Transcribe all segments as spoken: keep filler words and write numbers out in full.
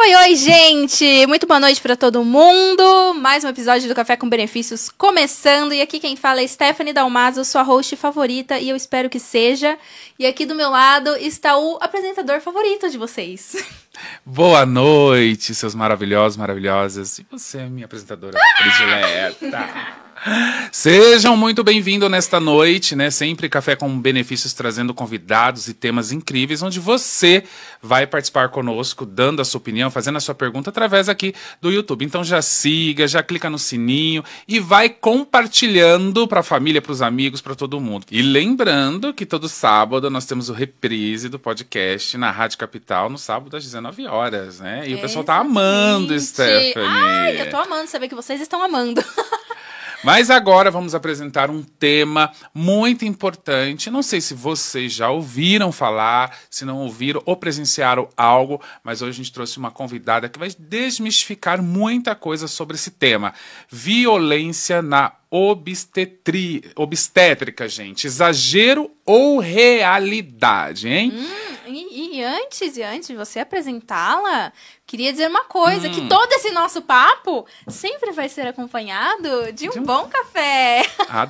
Oi, oi, gente! Muito boa noite para todo mundo. Mais um episódio do Café com Benefícios começando. E aqui quem fala é Stephanie Dalmaso, sua host favorita, e eu espero que seja. E aqui do meu lado está o apresentador favorito de vocês. Boa noite, seus maravilhosos, maravilhosas. E você, minha apresentadora predileta. Sejam muito bem-vindos nesta noite, né? Sempre Café com Benefícios trazendo convidados e temas incríveis, onde você vai participar conosco, dando a sua opinião, fazendo a sua pergunta através aqui do YouTube. Então já siga, já clica no sininho e vai compartilhando para a família, para os amigos, para todo mundo. E lembrando que todo sábado nós temos o reprise do podcast na Rádio Capital, no sábado às dezenove horas, né? E é, o pessoal tá amando, Stephanie. Ai, eu tô amando saber que vocês estão amando. Mas agora vamos apresentar um tema muito importante. Não sei se vocês já ouviram falar, se não ouviram ou presenciaram algo, mas hoje a gente trouxe uma convidada que vai desmistificar muita coisa sobre esse tema. Violência na obstetri... obstétrica, gente. Exagero ou realidade, hein? Hum, e, e antes, e antes de você apresentá-la, queria dizer uma coisa, hum. que todo esse nosso papo sempre vai ser acompanhado de um, de um... bom café.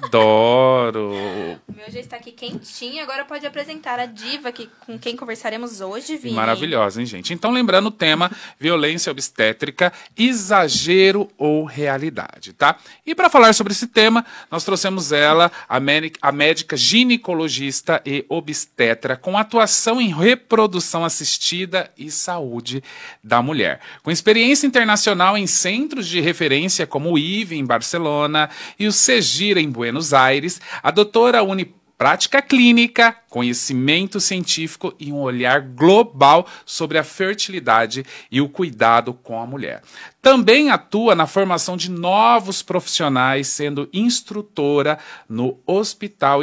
Adoro! O meu já está aqui quentinho, agora pode apresentar a diva que, com quem conversaremos hoje, Vini. Maravilhosa, hein, gente? Então, lembrando o tema, violência obstétrica, exagero ou realidade, tá? E para falar sobre esse tema, nós trouxemos ela, a, a médica ginecologista e obstetra, com atuação em reprodução assistida e saúde da mulher. Com experiência internacional em centros de referência como o I V em Barcelona e o Segir em Buenos Aires, a doutora une prática clínica, conhecimento científico e um olhar global sobre a fertilidade e o cuidado com a mulher. Também atua na formação de novos profissionais, sendo instrutora no Hospital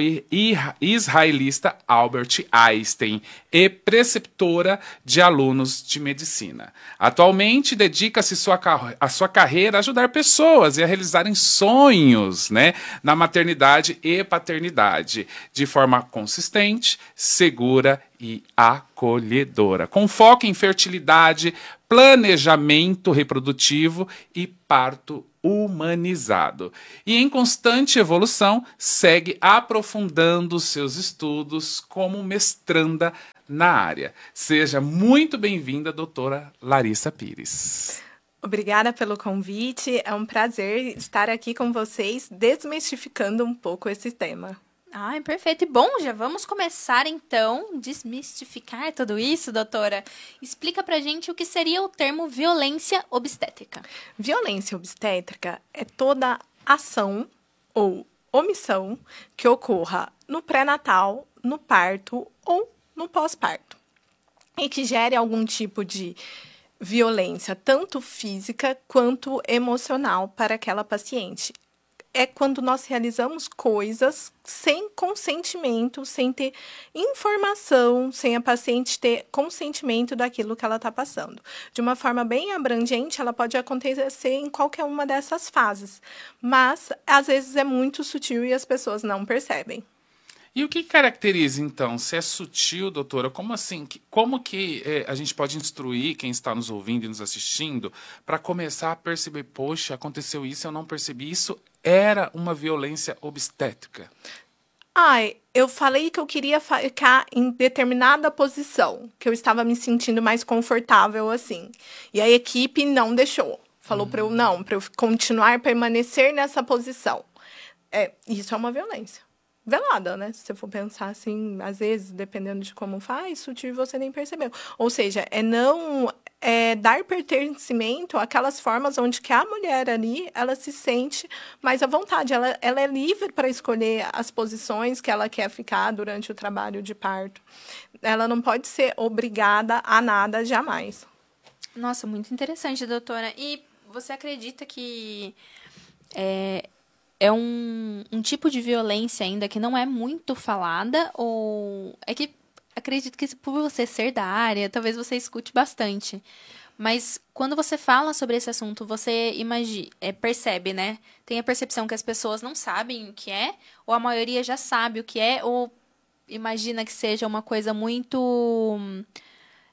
Israelita Albert Einstein e preceptora de alunos de medicina. Atualmente, dedica-se sua, a sua carreira a ajudar pessoas e a realizarem sonhos, né, na maternidade e paternidade, de forma consistente, segura e acolhedora, com foco em fertilidade, planejamento reprodutivo e parto humanizado. E em constante evolução, segue aprofundando seus estudos como mestranda na área. Seja muito bem-vinda, doutora Larissa Pires. Obrigada pelo convite, é um prazer estar aqui com vocês, desmistificando um pouco esse tema. Ai, perfeito. E bom, já vamos começar então a desmistificar tudo isso, doutora. Explica pra gente o que seria o termo violência obstétrica. Violência obstétrica é toda ação ou omissão que ocorra no pré-natal, no parto ou no pós-parto e que gere algum tipo de violência, tanto física quanto emocional para aquela paciente. É quando nós realizamos coisas sem consentimento, sem ter informação, sem a paciente ter consentimento daquilo que ela está passando. De uma forma bem abrangente, ela pode acontecer em qualquer uma dessas fases, mas às vezes é muito sutil e as pessoas não percebem. E o que caracteriza, então, se é sutil, doutora? Como assim? Como que é, a gente pode instruir quem está nos ouvindo e nos assistindo para começar a perceber, poxa, aconteceu isso, eu não percebi isso, era uma violência obstétrica? Ai, eu falei que eu queria ficar em determinada posição, que eu estava me sentindo mais confortável assim. E a equipe não deixou. Falou uhum. para eu não, para eu continuar, permanecer nessa posição. É, isso é uma violência. Velada, né? Se você for pensar assim, às vezes, dependendo de como faz, sutil você nem percebeu. Ou seja, é não é dar pertencimento àquelas formas onde que a mulher ali, ela se sente mais à vontade. Ela, ela é livre para escolher as posições que ela quer ficar durante o trabalho de parto. Ela não pode ser obrigada a nada jamais. Nossa, muito interessante, doutora. E você acredita que é, é um, um tipo de violência ainda que não é muito falada? Ou é que acredito que por você ser da área, talvez você escute bastante. Mas quando você fala sobre esse assunto, você imagina, é, percebe, né? Tem a percepção que as pessoas não sabem o que é, ou a maioria já sabe o que é, ou imagina que seja uma coisa muito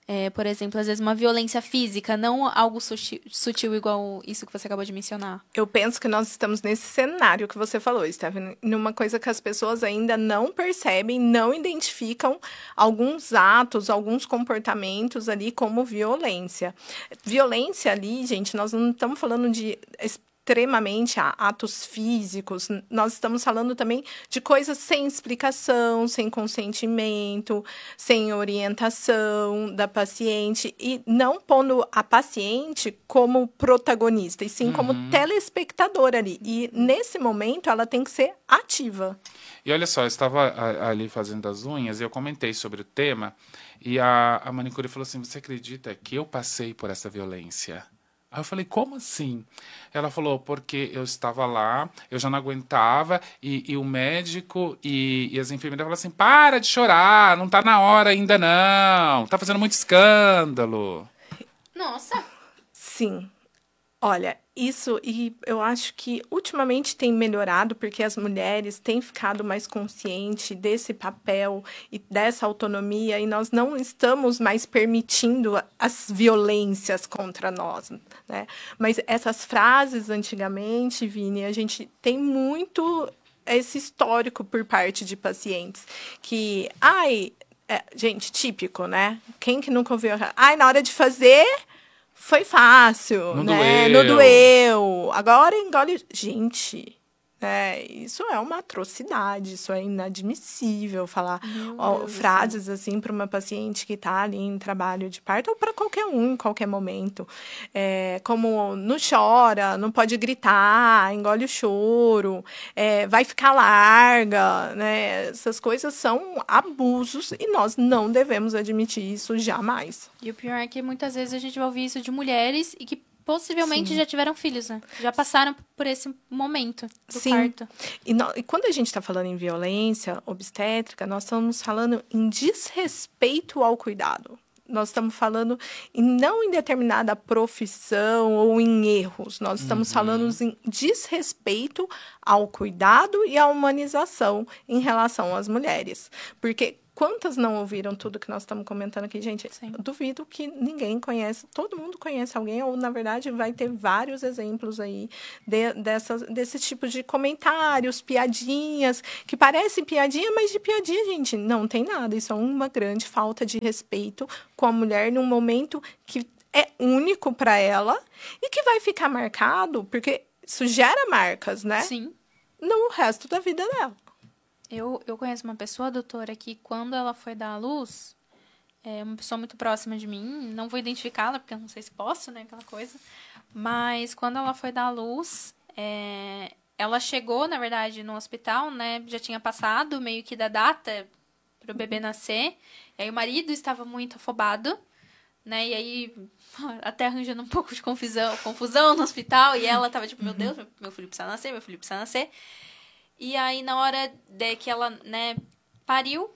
É, por exemplo, às vezes uma violência física, não algo sutil, sutil igual isso que você acabou de mencionar. Eu penso que nós estamos nesse cenário que você falou, Stephanie, numa coisa que as pessoas ainda não percebem, não identificam alguns atos, alguns comportamentos ali como violência. Violência ali, gente, nós não estamos falando de extremamente atos físicos, nós estamos falando também de coisas sem explicação, sem consentimento, sem orientação da paciente, e não pondo a paciente como protagonista, e sim uhum. como telespectadora ali. E nesse momento ela tem que ser ativa. E olha só, eu estava ali fazendo as unhas e eu comentei sobre o tema, e a, a manicure falou assim: você acredita que eu passei por essa violência? Aí eu falei, como assim? Ela falou, porque eu estava lá, eu já não aguentava, e, e o médico e, e as enfermeiras falaram assim, para de chorar, não tá na hora ainda não, tá fazendo muito escândalo. Nossa! Sim. Olha, isso, e eu acho que ultimamente tem melhorado, porque as mulheres têm ficado mais conscientes desse papel e dessa autonomia, e nós não estamos mais permitindo as violências contra nós, né? Mas essas frases, antigamente, Vini, a gente tem muito esse histórico por parte de pacientes, que, ai, é, gente, típico, né? Quem que nunca ouviu? Ai, na hora de fazer... Foi fácil, não né? Doeu. Não doeu. Agora engole... Gente, né? Isso é uma atrocidade, isso é inadmissível. Falar ó, frases assim para uma paciente que está ali em trabalho de parto, ou para qualquer um, em qualquer momento. É, como não chora, não pode gritar, engole o choro, é, vai ficar larga, né? Essas coisas são abusos e nós não devemos admitir isso jamais. E o pior é que muitas vezes a gente vai ouvir isso de mulheres e que possivelmente Sim. já tiveram filhos, né? Já passaram por esse momento do Sim. parto. E, no, e quando a gente está falando em violência obstétrica, nós estamos falando em desrespeito ao cuidado. Nós estamos falando em não em determinada profissão ou em erros. Nós estamos uhum. falando em desrespeito ao cuidado e à humanização em relação às mulheres. Porque quantas não ouviram tudo que nós estamos comentando aqui, gente? Sim. Eu duvido que ninguém conhece, todo mundo conhece alguém, ou, na verdade, vai ter vários exemplos aí de, dessas, desse tipo de comentários, piadinhas, que parecem piadinha, mas de piadinha, gente, não tem nada. Isso é uma grande falta de respeito com a mulher num momento que é único para ela e que vai ficar marcado, porque isso gera marcas, né? Sim. No resto da vida dela. Eu, eu conheço uma pessoa, doutora, que quando ela foi dar à luz, é uma pessoa muito próxima de mim, não vou identificá-la, porque eu não sei se posso, né, aquela coisa, mas quando ela foi dar à luz, é, ela chegou, na verdade, no hospital, né, já tinha passado meio que da data para o bebê nascer, e aí o marido estava muito afobado, né, e aí até arranjando um pouco de confusão, confusão no hospital, e ela estava tipo, meu Deus, meu filho precisa nascer, meu filho precisa nascer. E aí, na hora de que ela, né, pariu,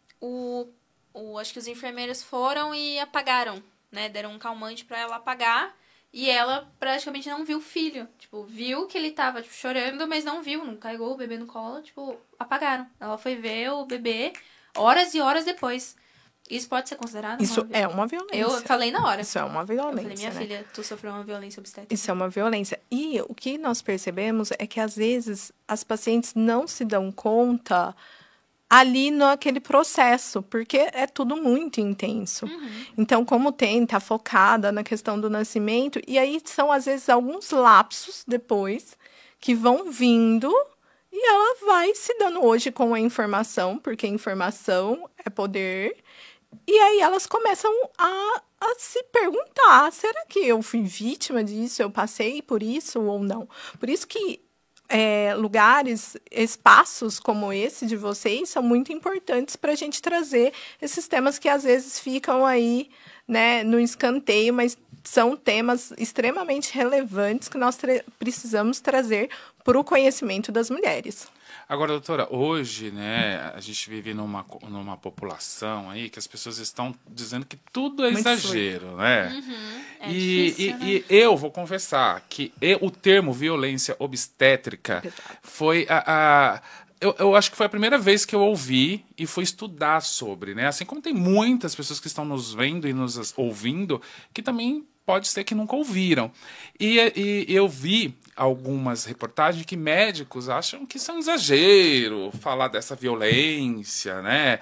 o, o, acho que os enfermeiros foram e apagaram, né? Deram um calmante pra ela apagar. E ela praticamente não viu o filho. Tipo, viu que ele tava, tipo, chorando, mas não viu. Não carregou o bebê no colo, tipo, apagaram. Ela foi ver o bebê horas e horas depois. Isso pode ser considerado Isso uma... é uma violência. Eu falei na hora. Isso é uma violência, Eu falei, minha né? filha, tu sofreu uma violência obstétrica. Isso é uma violência. E o que nós percebemos é que, às vezes, as pacientes não se dão conta ali naquele processo, porque é tudo muito intenso. Uhum. Então, como tem, tá focada na questão do nascimento, e aí são, às vezes, alguns lapsos depois que vão vindo e ela vai se dando hoje com a informação, porque informação é poder. E aí elas começam a, a se perguntar, será que eu fui vítima disso? Eu passei por isso ou não? Por isso que é, lugares, espaços como esse de vocês são muito importantes para a gente trazer esses temas que às vezes ficam aí, né, no escanteio, mas são temas extremamente relevantes que nós tra- precisamos trazer para o conhecimento das mulheres. Agora, doutora, hoje, né, a gente vive numa, numa população aí que as pessoas estão dizendo que tudo é Muito exagero, fluido. Né? Uhum, é e, difícil, e, né? e eu vou confessar que eu, o termo violência obstétrica Exato. foi a, a eu, eu acho que foi a primeira vez que eu ouvi e fui estudar sobre, né? Assim como tem muitas pessoas que estão nos vendo e nos ouvindo que também pode ser que nunca ouviram. E, e eu vi algumas reportagens que médicos acham que isso é um exagero falar dessa violência, né?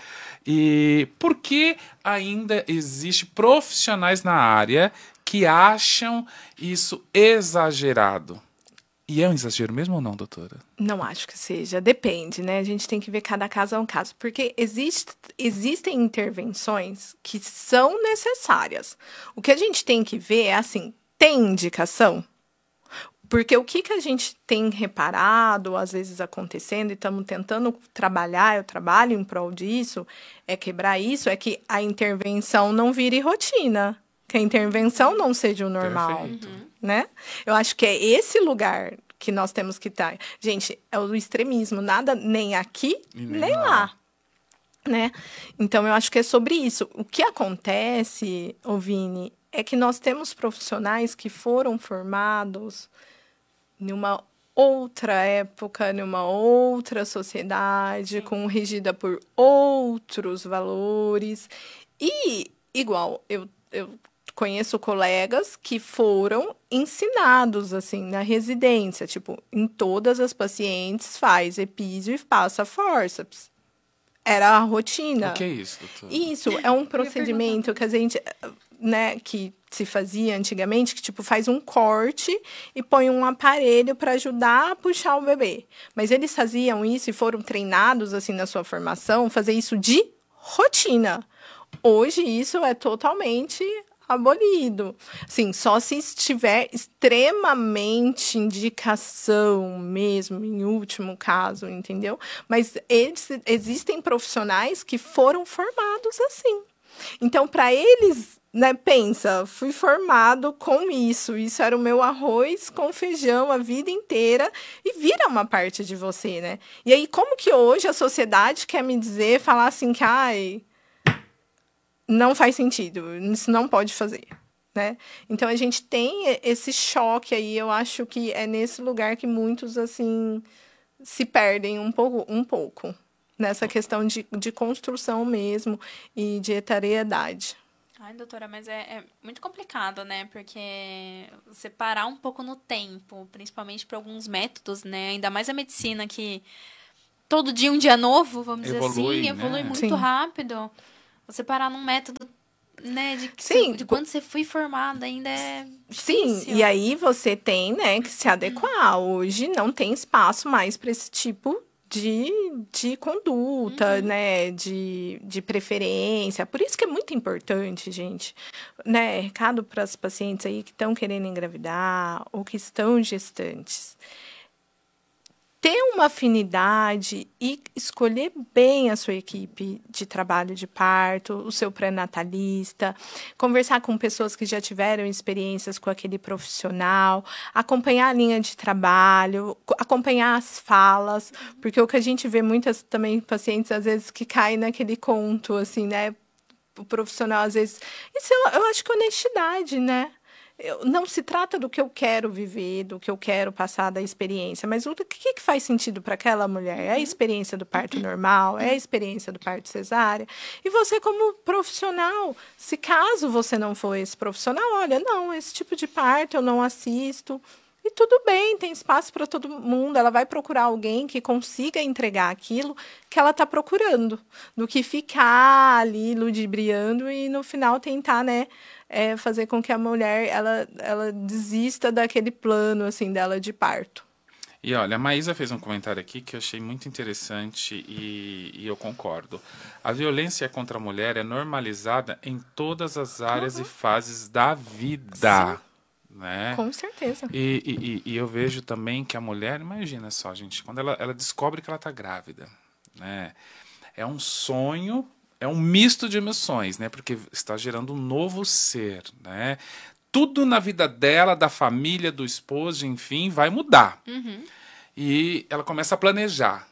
E por que ainda existe profissionais na área que acham isso exagerado? E é um exagero mesmo ou não, doutora? Não acho que seja. Depende, né? A gente tem que ver cada caso a um caso. Porque existe, existem intervenções que são necessárias. O que a gente tem que ver é, assim, tem indicação? Porque o que, que a gente tem reparado, às vezes acontecendo, e estamos tentando trabalhar, eu trabalho em prol disso, é quebrar isso, é que a intervenção não vire rotina. Que a intervenção não seja o normal. Perfeito. Né? Eu acho que é esse lugar que nós temos que estar. Gente, é o extremismo, nada nem aqui, E nem nem, lá. lá. Né? Então, eu acho que é sobre isso. O que acontece, ô Vini, é que nós temos profissionais que foram formados numa outra época, numa outra sociedade, com regida por outros valores. E, igual, eu, eu conheço colegas que foram ensinados, assim, na residência. Tipo, em todas as pacientes faz epísio e passa fórceps. Era a rotina. O que é isso, doutora? Isso, é um procedimento que a gente, né, que se fazia antigamente, que tipo faz um corte e põe um aparelho para ajudar a puxar o bebê. Mas eles faziam isso e foram treinados assim na sua formação, fazer isso de rotina. Hoje isso é totalmente abolido. Sim, só se estiver extremamente indicação mesmo, em último caso, entendeu? Mas eles, existem profissionais que foram formados assim. Então, para eles, né, pensa, fui formado com isso, isso era o meu arroz com feijão a vida inteira e vira uma parte de você, né? E aí, como que hoje a sociedade quer me dizer, falar assim que, ai, não faz sentido, isso não pode fazer, né? Então, a gente tem esse choque aí, eu acho que é nesse lugar que muitos, assim, se perdem um pouco, um pouco nessa questão de, de construção mesmo e de heterariedade. Ai, doutora, mas é, é muito complicado, né? Porque você parar um pouco no tempo, principalmente para alguns métodos, né? Ainda mais a medicina que todo dia um dia novo, vamos Evolui, dizer assim, né? evolui muito Sim. rápido. Você parar num método, né, de, que Sim. você- de quando você foi formada ainda é Sim, difícil. e aí você tem, né, que se adequar. Hoje não tem espaço mais para esse tipo de, de conduta, né, de, de preferência. Por isso que é muito importante, gente, né, recado para as pacientes aí que estão querendo engravidar ou que estão gestantes. Ter uma afinidade e escolher bem a sua equipe de trabalho de parto, o seu pré-natalista, conversar com pessoas que já tiveram experiências com aquele profissional, acompanhar a linha de trabalho, co- acompanhar as falas, porque o que a gente vê muitas também pacientes, às vezes, que caem naquele conto, assim, né? O profissional, às vezes... Isso eu, eu acho que é honestidade, né? Eu- não se trata do que eu quero viver, do que eu quero passar da experiência, mas o que, que faz sentido para aquela mulher? É a experiência do parto normal? É a experiência do parto cesárea? E você, como profissional, se caso você não for esse profissional, olha, não, esse tipo de parto eu não assisto. E tudo bem, tem espaço para todo mundo. Ela vai procurar alguém que consiga entregar aquilo que ela está procurando, do que ficar ali ludibriando e no final tentar, né, é, fazer com que a mulher ela, ela desista daquele plano assim dela de parto. E olha, a Maísa fez um comentário aqui que eu achei muito interessante e, e eu concordo. A violência contra a mulher é normalizada em todas as áreas e fases da vida. Né? Com certeza. E, e- e- e eu vejo também que a mulher, imagina só, gente, quando ela, ela descobre que ela está grávida, né? É um sonho, é um misto de emoções, né? Porque está gerando um novo ser, né? Tudo na vida dela, da família, do esposo, enfim, vai mudar. E ela começa a planejar.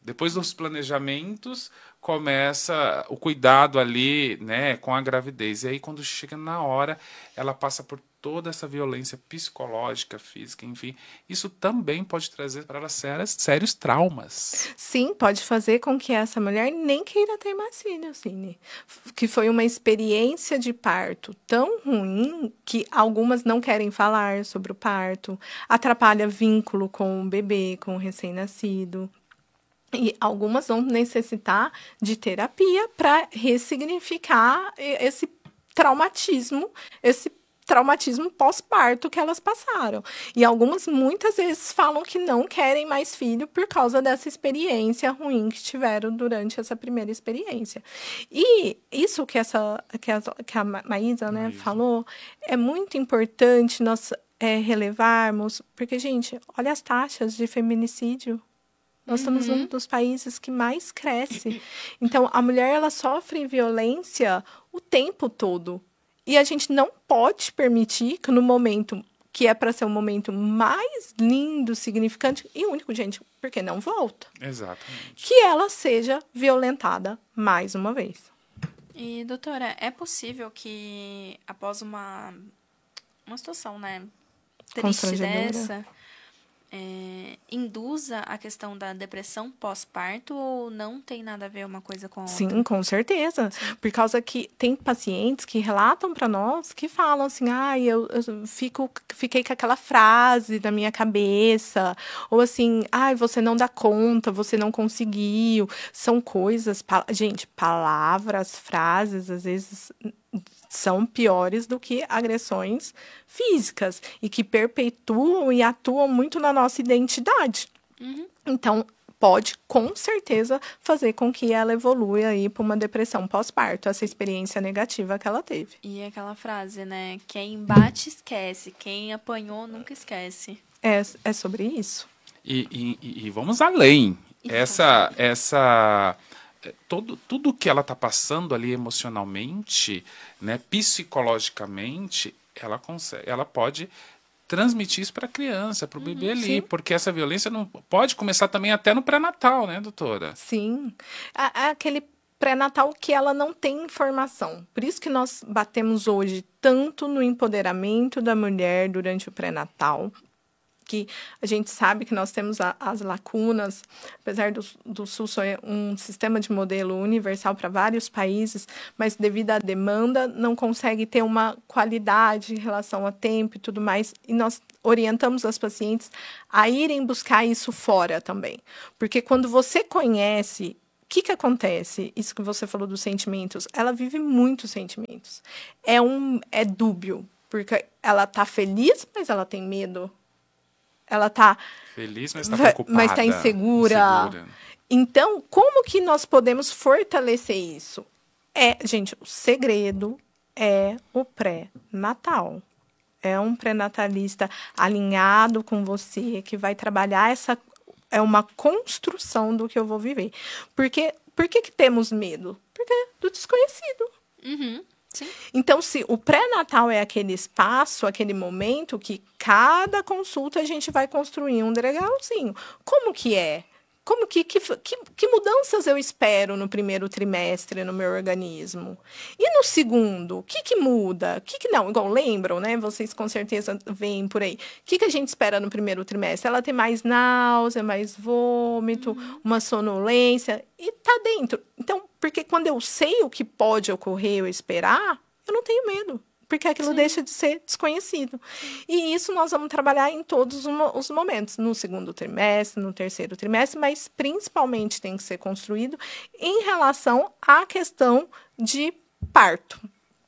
Depois dos planejamentos, começa o cuidado ali, né, com a gravidez. E aí, quando chega na hora, ela passa por toda essa violência psicológica, física, enfim. Isso também pode trazer para ela sérios, sérios traumas. Sim, pode fazer com que essa mulher nem queira ter mais filhos, Cine. Que foi uma experiência de parto tão ruim que algumas não querem falar sobre o parto, atrapalha vínculo com o bebê, com o recém-nascido. E algumas vão necessitar de terapia para ressignificar esse traumatismo, esse traumatismo pós-parto que elas passaram. E algumas, muitas vezes, falam que não querem mais filho por causa dessa experiência ruim que tiveram durante essa primeira experiência. E isso que, essa, que, a, que a Maísa, né, Maísa. falou, é muito importante nós é, relevarmos, porque, gente, olha as taxas de feminicídio. Nós uhum. estamos um dos países que mais cresce. Então, a mulher, ela sofre violência o tempo todo. E a gente não pode permitir que no momento que é para ser um momento mais lindo, significante e único, gente, porque não volta. Exatamente. Que ela seja violentada mais uma vez. E, doutora, é possível que após uma, uma situação, né, triste dessa... É, induza a questão da depressão pós-parto ou não tem nada a ver uma coisa com a outra? Sim, com certeza. Sim. Por causa que tem pacientes que relatam para nós que falam assim, ah, eu, eu fico, fiquei com aquela frase na minha cabeça, ou assim, ah, você não dá conta, você não conseguiu. São coisas, pa- gente, palavras, frases, às vezes... são piores do que agressões físicas e que perpetuam e atuam muito na nossa identidade. Uhum. Então, pode, com certeza, fazer com que ela evolua aí para uma depressão pós-parto, essa experiência negativa que ela teve. E aquela frase, né? Quem bate, esquece. Quem apanhou, nunca esquece. É, é sobre isso. E, e, e vamos além. E essa... essa... Todo, tudo que ela está passando ali emocionalmente, né, psicologicamente, ela, consegue, ela pode transmitir isso para a criança, para o uhum, bebê ali, sim. Porque essa violência não pode começar também até no pré-natal, né, doutora? Sim, é aquele pré-natal que ela não tem informação. Por isso que nós batemos hoje tanto no empoderamento da mulher durante o pré-natal, que a gente sabe que nós temos a, as lacunas, apesar do, do SUS ser um sistema de modelo universal para vários países, mas devido à demanda não consegue ter uma qualidade em relação a tempo e tudo mais, e nós orientamos as pacientes a irem buscar isso fora também, porque quando você conhece, o que que acontece? Isso que você falou dos sentimentos, ela vive muitos sentimentos, é, um, é dúbio, porque ela está feliz, mas ela tem medo. Ela está feliz, mas está preocupada. Mas está insegura. insegura. Então, como que nós podemos fortalecer isso? É, gente, o segredo é o pré-natal. É um pré-natalista alinhado com você, que vai trabalhar essa... É uma construção do que eu vou viver. Porque, por que que temos medo? Porque é do desconhecido. Uhum. Sim. Então, se o pré-natal é aquele espaço, aquele momento que cada consulta a gente vai construir um degrauzinho. Como que é? Como que, que, que, que mudanças eu espero no primeiro trimestre no meu organismo? E no segundo, o que, que muda? O que, que não? Igual lembram, né? Vocês com certeza veem por aí. O que, que a gente espera no primeiro trimestre? Ela tem mais náusea, mais vômito, uhum. uma sonolência. E tá dentro. Então, porque quando eu sei o que pode ocorrer ou esperar, eu não tenho medo. Porque aquilo Sim. deixa de ser desconhecido. E isso nós vamos trabalhar em todos os momentos. No segundo trimestre, no terceiro trimestre, mas principalmente tem que ser construído em relação à questão de parto.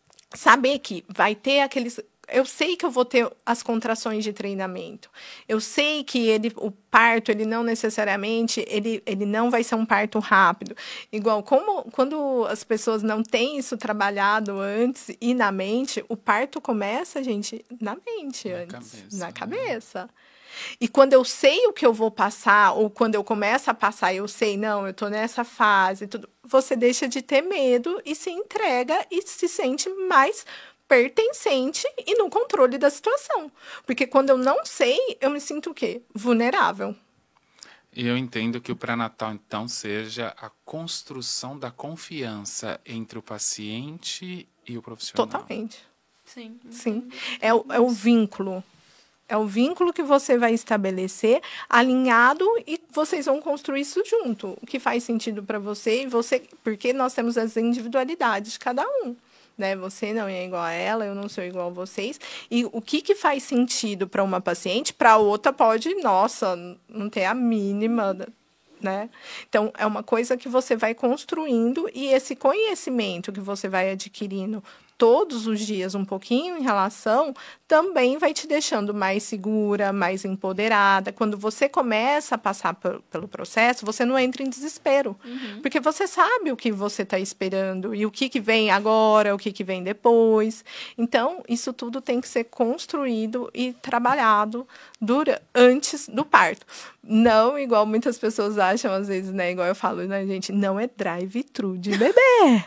Saber que vai ter aqueles... Eu sei que eu vou ter as contrações de treinamento. Eu sei que ele, o parto, ele não necessariamente, ele, ele não vai ser um parto rápido. Igual, como quando as pessoas não têm isso trabalhado antes e na mente, o parto começa, gente, na mente na antes, cabeça, na né? cabeça. E quando eu sei o que eu vou passar, ou quando eu começo a passar, eu sei, não, eu tô nessa fase, tudo, você deixa de ter medo e se entrega e se sente mais pertencente e no controle da situação. Porque quando eu não sei, eu me sinto o quê? Vulnerável. E eu entendo que o pré-natal, então, seja a construção da confiança entre o paciente e o profissional. Totalmente. Sim. Sim. É o, é o vínculo. É o vínculo que você vai estabelecer, alinhado, e vocês vão construir isso junto. O que faz sentido para você e você, porque nós temos as individualidades de cada um. Né? Você não é igual a ela, eu não sou igual a vocês. E o que, que faz sentido para uma paciente, para a outra pode, nossa, não ter a mínima, né? Então, é uma coisa que você vai construindo, e esse conhecimento que você vai adquirindo todos os dias um pouquinho em relação, também vai te deixando mais segura, mais empoderada. Quando você começa a passar por, pelo processo, você não entra em desespero, uhum. porque você sabe o que você está esperando e o que, que vem agora, o que, que vem depois. Então, isso tudo tem que ser construído e trabalhado dura, antes do parto. Não igual muitas pessoas acham, às vezes, né? Igual eu falo, né, gente? Não é drive-thru de bebê.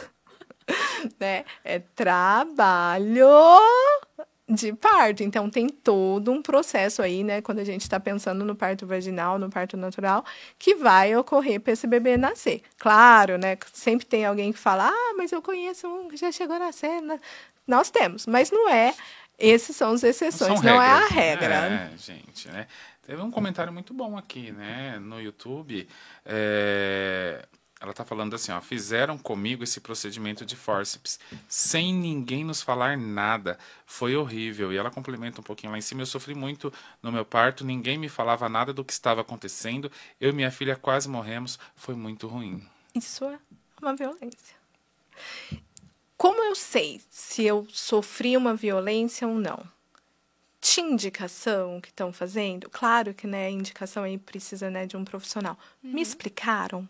Né? É trabalho de parto. Então, tem todo um processo aí, né? Quando a gente está pensando no parto vaginal, no parto natural, que vai ocorrer para esse bebê nascer. Claro, né? Sempre tem alguém que fala, ah, mas eu conheço um que já chegou a nascer. Nós temos, mas não é. Esses são as exceções, não, não é a regra. É, gente, né? Teve um comentário muito bom aqui, né? No YouTube. É... Ela está falando assim, ó, fizeram comigo esse procedimento de fórceps sem ninguém nos falar nada. Foi horrível. E ela complementa um pouquinho lá em cima. Eu sofri muito no meu parto, ninguém me falava nada do que estava acontecendo. Eu e minha filha quase morremos. Foi muito ruim. Isso é uma violência. Como eu sei se eu sofri uma violência ou não? Tinha indicação que estão fazendo? Claro que, né, a indicação aí precisa, né, de um profissional. Uhum. Me explicaram?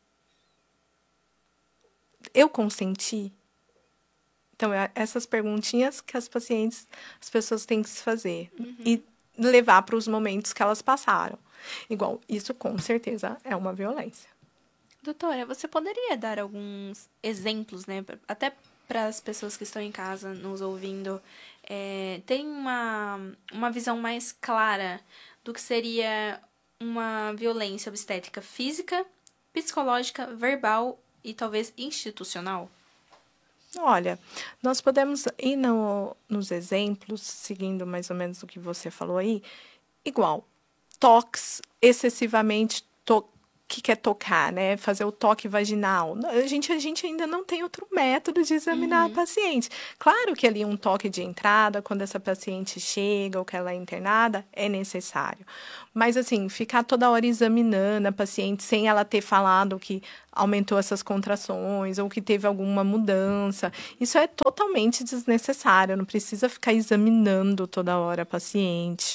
Eu consenti? Então, essas perguntinhas que as pacientes, as pessoas têm que se fazer. Uhum. E levar para os momentos que elas passaram. Igual, isso com certeza é uma violência. Doutora, você poderia dar alguns exemplos, né? Até para as pessoas que estão em casa nos ouvindo, é, terem uma, uma visão mais clara do que seria uma violência obstétrica física, psicológica, verbal e talvez institucional? Olha, nós podemos ir no, nos exemplos, seguindo mais ou menos o que você falou aí, igual, toques excessivamente, to, que quer tocar, né? Fazer o toque vaginal. A gente, a gente ainda não tem outro método de examinar uhum. a paciente. Claro que ali um toque de entrada, quando essa paciente chega ou que ela é internada, é necessário. Mas, assim, ficar toda hora examinando a paciente sem ela ter falado que aumentou essas contrações ou que teve alguma mudança, isso é totalmente desnecessário. Não precisa ficar examinando toda hora a paciente.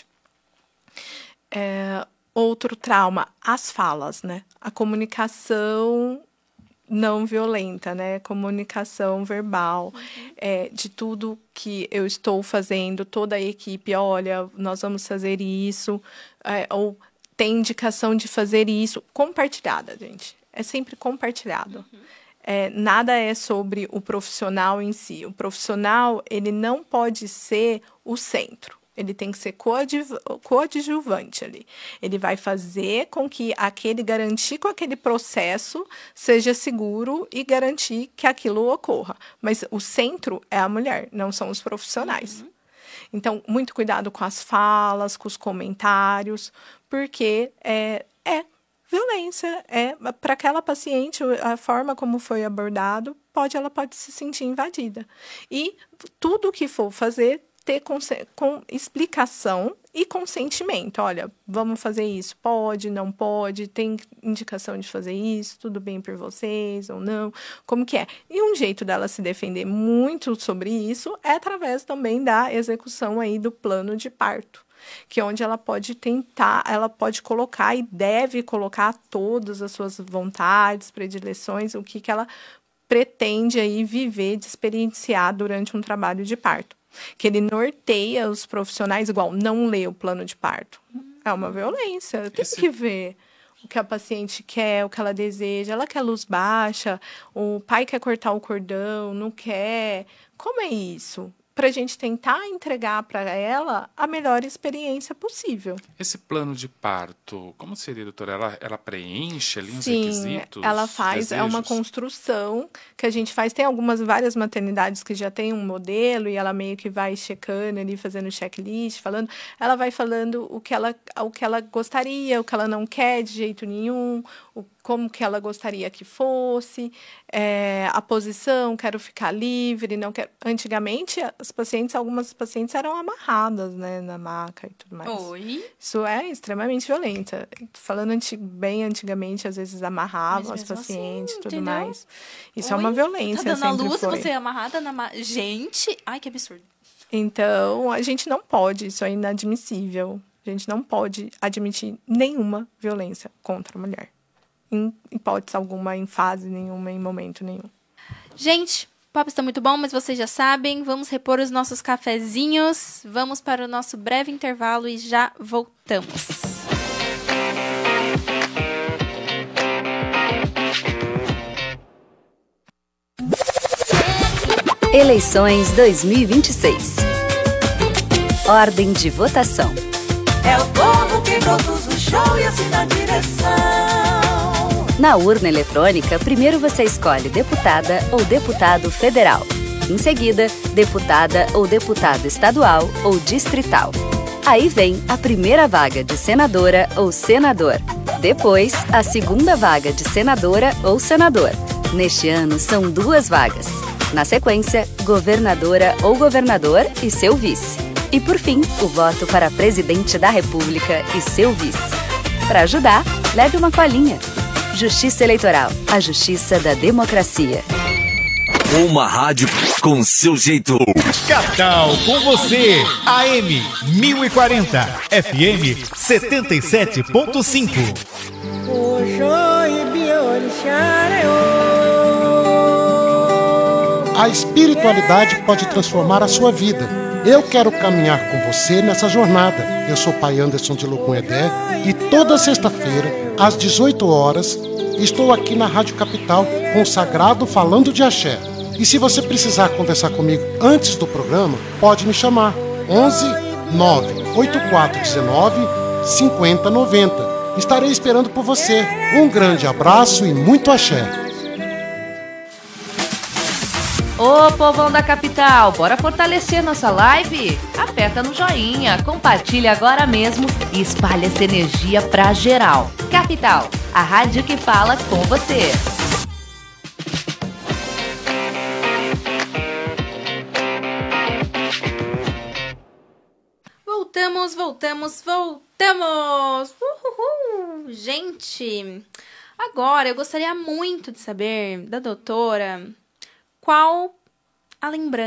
É... Outro trauma, as falas, né? A comunicação não violenta, né? Comunicação verbal, uhum. é, de tudo que eu estou fazendo, toda a equipe, olha, nós vamos fazer isso, é, ou tem indicação de fazer isso, compartilhada, gente. É sempre compartilhado. Uhum. É, nada é sobre o profissional em si. O profissional, ele não pode ser o centro. Ele tem que ser coadju- coadjuvante ali. Ele vai fazer com que aquele, garantir que aquele processo seja seguro e garantir que aquilo ocorra. Mas o centro é a mulher, não são os profissionais. Uhum. Então, muito cuidado com as falas, com os comentários, porque é, é violência. É, para aquela paciente, a forma como foi abordado, pode, ela pode se sentir invadida. E tudo que for fazer, ter com, com explicação e consentimento. Olha, vamos fazer isso, pode, não pode, tem indicação de fazer isso, tudo bem por vocês ou não, como que é? E um jeito dela se defender muito sobre isso é através também da execução aí do plano de parto, que é onde ela pode tentar, ela pode colocar e deve colocar todas as suas vontades, predileções, o que, que ela pretende aí viver, de experienciar durante um trabalho de parto. Que ele norteia os profissionais, igual, não lê o plano de parto. É uma violência. Tem Esse... que ver o que a paciente quer, o que ela deseja. Ela quer luz baixa, o pai quer cortar o cordão, não quer. Como é isso? para a gente tentar entregar para ela a melhor experiência possível. Esse plano de parto, como seria, doutora? Ela, ela preenche ali uns Sim, requisitos? ela faz, é uma desejos? construção que a gente faz. Tem algumas, várias maternidades que já tem um modelo e ela meio que vai checando ali, fazendo checklist, falando. Ela vai falando o que ela, o que ela gostaria, o que ela não quer de jeito nenhum, o, como que ela gostaria que fosse, é, a posição, quero ficar livre, não quero... Antigamente, as pacientes, algumas pacientes eram amarradas, né, na maca e tudo mais. Oi? Isso é extremamente violenta. Falando anti... bem antigamente, às vezes amarravam Mas as mesmo pacientes e assim, tudo entendeu? mais. Isso Oi? é uma violência, Tá dando a sempre luz, foi. você é amarrada na... Ma... Gente, ai, que absurdo. Então, a gente não pode, isso é inadmissível. A gente não pode admitir nenhuma violência contra a mulher. Em hipótese alguma, em fase nenhuma, em momento nenhum. Gente, o papo está muito bom, mas vocês já sabem, vamos repor os nossos cafezinhos, vamos para o nosso breve intervalo e já voltamos. Eleições dois mil e vinte e seis. Ordem de votação. É o povo que produz o show e assim dá direção. Na urna eletrônica, primeiro você escolhe deputada ou deputado federal. Em seguida, deputada ou deputado estadual ou distrital. Aí vem a primeira vaga de senadora ou senador. Depois, a segunda vaga de senadora ou senador. Neste ano, são duas vagas. Na sequência, governadora ou governador e seu vice. E por fim, o voto para presidente da República e seu vice. Para ajudar, leve uma colinha. Justiça Eleitoral, a justiça da democracia. Uma rádio com seu jeito. Capital com você, A M mil e quarenta, F M setenta e sete ponto cinco. A espiritualidade pode transformar a sua vida. Eu quero caminhar com você nessa jornada. Eu sou Pai Anderson de Locunhedé e toda sexta-feira, às dezoito horas, estou aqui na Rádio Capital com o Sagrado falando de axé. E se você precisar conversar comigo antes do programa, pode me chamar. onze nove oito quatro um nove cinco zero nove zero. Estarei esperando por você. Um grande abraço e muito axé. Ô, povão da capital, bora fortalecer nossa live? Aperta no joinha, compartilha agora mesmo e espalha essa energia pra geral. Capital, a rádio que fala com você. Voltamos, voltamos, voltamos! Uhul! Gente, agora eu gostaria muito de saber da doutora qual a lembrança